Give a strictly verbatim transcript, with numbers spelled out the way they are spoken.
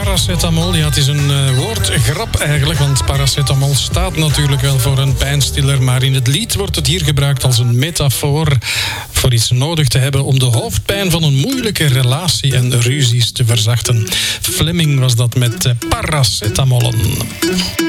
paracetamol. Ja, het is een uh, woordgrap eigenlijk, want paracetamol staat natuurlijk wel voor een pijnstiller, maar in het lied wordt het hier gebruikt als een metafoor voor iets nodig te hebben om de hoofdpijn van een moeilijke relatie en ruzies te verzachten. Fleming was dat met uh, paracetamollen.